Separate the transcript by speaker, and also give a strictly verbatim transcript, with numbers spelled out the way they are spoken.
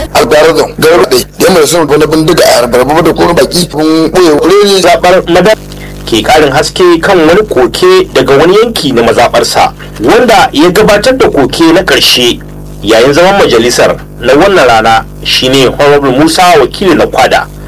Speaker 1: algarazon garba da yamma sun wani bindiga a barbabu da kuma baki kun boye wuri
Speaker 2: zabar madar ke karin haske kan wani koke daga wani yanki na mazabarsa wanda ya gabatar da koke na karshe yayin zaman majalisar na wannan rana shine Honorable Musa wakili na kwada